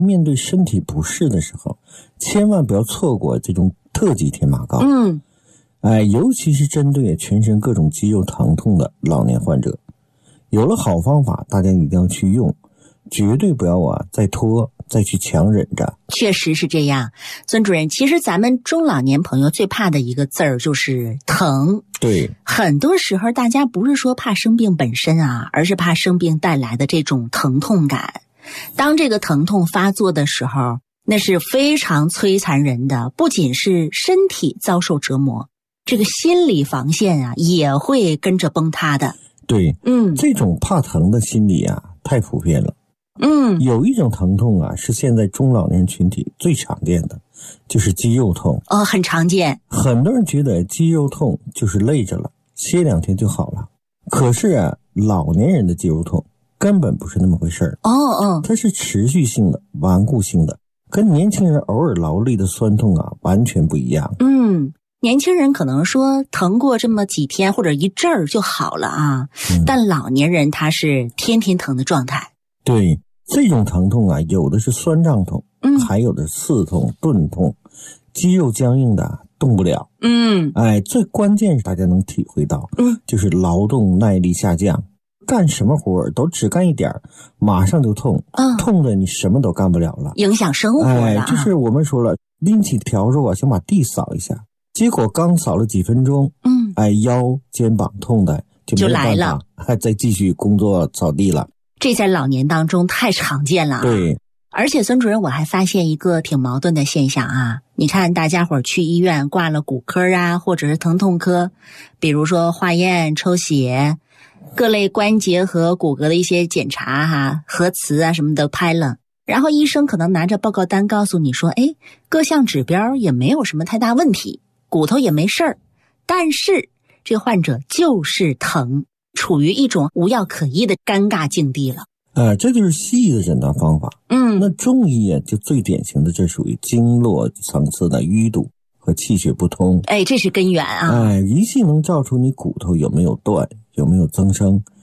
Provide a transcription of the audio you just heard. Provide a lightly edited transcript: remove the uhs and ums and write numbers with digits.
面对身体不适的时候，千万不要错过这种特级天马膏。尤其是针对全身各种肌肉疼痛的老年患者，有了好方法，大家一定要去用，绝对不要再拖，再去强忍着。 确实是这样，孙主任，其实咱们中老年朋友最怕的一个字儿就是疼。 对， 很多时候大家不是说怕生病本身而是怕生病带来的这种疼痛感。当这个疼痛发作的时候，那是非常摧残人的，不仅是身体遭受折磨，这个心理防线也会跟着崩塌的。 对，这种怕疼的心理太普遍了。有一种疼痛是现在中老年群体最常见的，就是肌肉痛。 很常见。 很多人觉得肌肉痛就是累着了，歇2天就好了。可是老年人的肌肉痛根本不是那么回事儿。它是持续性的、顽固性的，跟年轻人偶尔劳累的酸痛完全不一样。 年轻人可能说疼过这么几天或者一阵儿就好了但老年人他是天天疼的状态。 对，这种疼痛有的是酸胀痛，还有的刺痛、钝痛，肌肉僵硬的动不了。最关键是大家能体会到，就是劳动耐力下降，干什么活都只干一点，马上就痛，痛的你什么都干不了了， 影响生活了。 就是我们说了，拎起笤帚想把地扫一下，结果刚扫了几分钟，腰肩膀痛的就来了，再继续工作扫地了。 这在老年当中太常见了。 对， 而且孙主任，我还发现一个挺矛盾的现象你看大家伙去医院挂了骨科或者是疼痛科，比如说化验、抽血，各类关节和骨骼的一些检查核磁什么的拍了，然后医生可能拿着报告单告诉你说，各项指标也没有什么太大问题，骨头也没事儿，但是这患者就是疼，处于一种无药可医的尴尬境地了。 这就是西医的诊断方法。那中医就最典型的，这属于经络层次的淤堵和气血不通。 这是根源仪器能照出你骨头有没有断，有没有增生，